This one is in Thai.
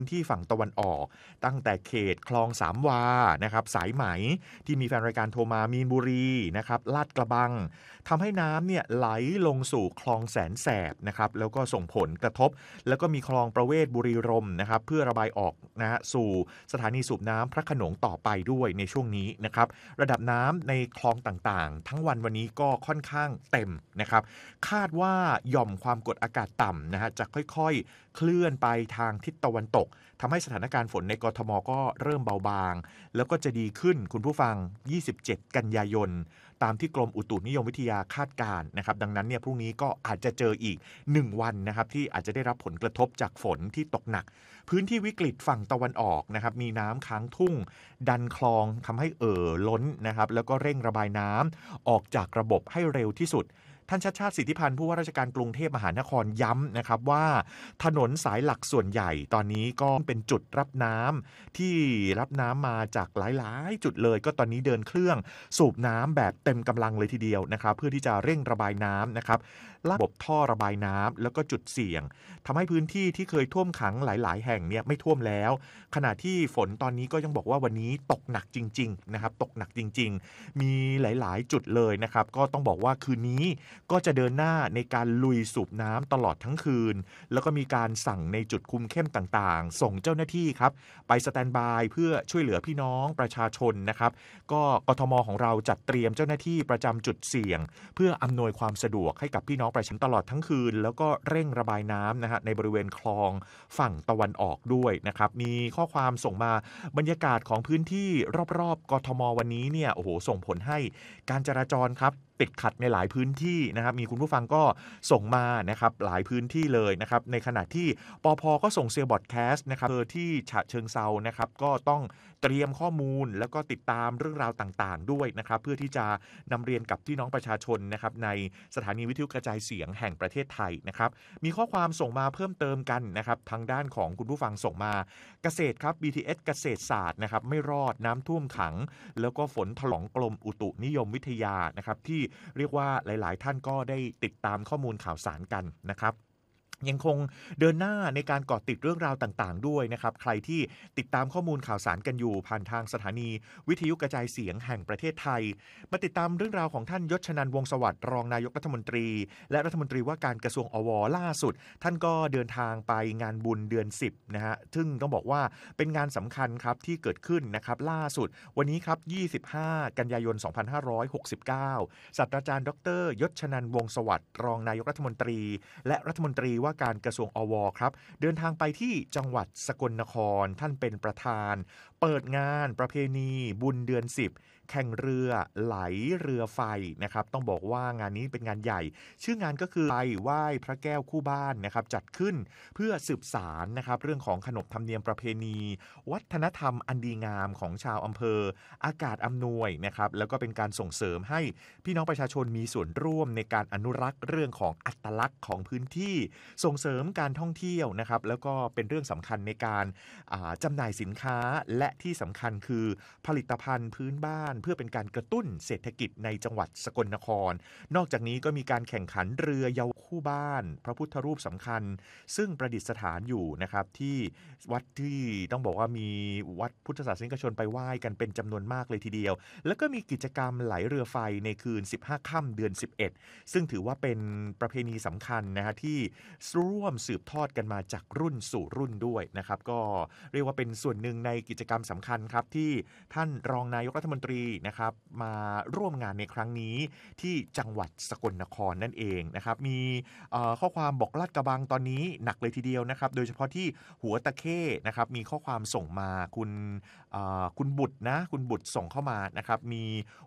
ที่ฝั่งตะวันออกตั้งแต่เขตคลองสามวานะครับสายไหมที่มีแฟนรายการโทรมามีนบุรีนะครับลาดกระบังทำให้น้ำเนี่ยไหลลงสู่คลองแสนแสบนะครับแล้วก็ส่งผลกระทบแล้วก็มีคลองประเวศบุรีรมย์นะครับเพื่อระบายออกนะฮะสู่สถานีสูบน้ำพระโขนงต่อไปด้วยในช่วงนี้นะครับระดับน้ำในคลองต่างๆทั้งวันนี้ก็ค่อนข้างเต็มนะครับคาดว่าหย่อมความกดอากาศต่ำนะฮะจะค่อยๆเคลื่อนไปทางทิศตะวันตกทำให้สถานการณ์ฝนในกทมก็เริ่มเบาบางแล้วก็จะดีขึ้นคุณผู้ฟัง27กันยายนตามที่กรมอุตุนิยมวิทยาคาดการณ์นะครับดังนั้นเนี่ยพรุ่งนี้ก็อาจจะเจออีก1วันนะครับที่อาจจะได้รับผลกระทบจากฝนที่ตกหนักพื้นที่วิกฤตฝั่งตะวันออกนะครับมีน้ำค้างทุ่งดันคลองทำให้ล้นนะครับแล้วก็เร่งระบายน้ำออกจากระบบให้เร็วที่สุดท่านชัชชาติสิทธิพันธ์ผู้ว่าราชการกรุงเทพมหานครย้ำนะครับว่าถนนสายหลักส่วนใหญ่ตอนนี้ก็เป็นจุดรับน้ำที่รับน้ำมาจากหลายๆจุดเลยก็ตอนนี้เดินเครื่องสูบน้ำแบบเต็มกำลังเลยทีเดียวนะครับเพื่อที่จะเร่งระบายน้ำนะครับระบบท่อระบายน้ำแล้วก็จุดเสี่ยงทำให้พื้นที่ที่เคยท่วมขังหลายๆแห่งเนี่ยไม่ท่วมแล้วขณะที่ฝนตอนนี้ก็ยังบอกว่าวันนี้ตกหนักจริงๆนะครับตกหนักจริงๆมีหลายๆจุดเลยนะครับก็ต้องบอกว่าคืนนี้ก็จะเดินหน้าในการลุยสูบน้ำตลอดทั้งคืนแล้วก็มีการสั่งในจุดคุมเข้มต่างๆส่งเจ้าหน้าที่ครับไปสแตนบายเพื่อช่วยเหลือพี่น้องประชาชนนะครับก็กทมของเราจัดเตรียมเจ้าหน้าที่ประจำจุดเสี่ยงเพื่ออำนวยความสะดวกให้กับพี่น้องประชาชนตลอดทั้งคืนแล้วก็เร่งระบายน้ำนะฮะในบริเวณคลองฝั่งตะวันออกด้วยนะครับมีข้อความส่งมาบรรยากาศของพื้นที่รอบๆกทมวันนี้เนี่ยโอ้โหส่งผลให้การจราจรครับติดขัดในหลายพื้นที่นะครับมีคุณผู้ฟังก็ส่งมานะครับหลายพื้นที่เลยนะครับในขณะที่ปภก็ส่งเซลล์บอดแคสต์นะครับที่ฉะเชิงเซานะครับก็ต้องเตรียมข้อมูลแล้วก็ติดตามเรื่องราวต่างๆด้วยนะครับเพื่อที่จะนำเรียนกับพี่น้องประชาชนนะครับในสถานีวิทยุกระจายเสียงแห่งประเทศไทยนะครับมีข้อความส่งมาเพิ่มเติมกันนะครับทางด้านของคุณผู้ฟังส่งมาเกษตรครับ BTS เกษตรศาสตร์นะครับไม่รอดน้ำท่วมขังแล้วก็ฝนถล่มกรมอุตุนิยมวิทยานะครับที่เรียกว่าหลายๆท่านก็ได้ติดตามข้อมูลข่าวสารกันนะครับยังคงเดินหน้าในการเกาะติดเรื่องราวต่างๆด้วยนะครับใครที่ติดตามข้อมูลข่าวสารกันอยู่ผ่านทางสถานีวิทยุกระจายเสียงแห่งประเทศไทยมาติดตามเรื่องราวของท่านยศชนันท์วงศ์สวัสดิ์รองนายกรัฐมนตรีและรัฐมนตรีว่าการกระทรวงอวล่าสุดท่านก็เดินทางไปงานบุญเดือน10นะฮะซึ่งต้องบอกว่าเป็นงานสำคัญครับที่เกิดขึ้นนะครับล่าสุดวันนี้ครับ25กันยายน2569ศาสตราจารย์ดรยศชนันท์วงศ์สวัสดิ์รองนายกรัฐมนตรีและรัฐมนตรีว่าการกระทรวงอวครับเดินทางไปที่จังหวัดสกลนครท่านเป็นประธานเปิดงานประเพณีบุญเดือน10แข่งเรือไหลเรือไฟนะครับต้องบอกว่างานนี้เป็นงานใหญ่ชื่องานก็คือไปไหว้พระแก้วคู่บ้านนะครับจัดขึ้นเพื่อสืบสารนะครับเรื่องของขนบธรรมเนียมประเพณีวัฒนธรรมอันดีงามของชาวอำเภออากาศอำนวยนะครับแล้วก็เป็นการส่งเสริมให้พี่น้องประชาชนมีส่วนร่วมในการอนุรักษ์เรื่องของอัตลักษณ์ของพื้นที่ส่งเสริมการท่องเที่ยวนะครับแล้วก็เป็นเรื่องสำคัญในการจำหน่ายสินค้าและที่สำคัญคือผลิตภัณฑ์พื้นบ้านเพื่อเป็นการกระตุ้นเศรษฐกิจในจังหวัดสกลนครนอกจากนี้ก็มีการแข่งขันเรือเยาวคู่บ้านพระพุทธรูปสำคัญซึ่งประดิษฐานอยู่นะครับที่วัดที่ต้องบอกว่ามีวัดพุทธศาสนิกชนไปไหว้กันเป็นจำนวนมากเลยทีเดียวแล้วก็มีกิจกรรมไหลเรือไฟในคืน15ค่ำเดือน11ซึ่งถือว่าเป็นประเพณีสำคัญนะฮะที่ร่วมสืบทอดกันมาจากรุ่นสู่รุ่นด้วยนะครับก็เรียกว่าเป็นส่วนหนึ่งในกิจกรรมสำคัญครับที่ท่านรองนายกรัฐมนตรีนะครับมาร่วมงานในครั้งนี้ที่จังหวัดสกลนครนั่นเองนะครับมีข้อความบอกลาดกระบังตอนนี้หนักเลยทีเดียวนะครับโดยเฉพาะที่หัวตะเข้นะครับมีข้อความส่งมาคุณบุตรนะคุณบุตรส่งเข้ามานะครับมี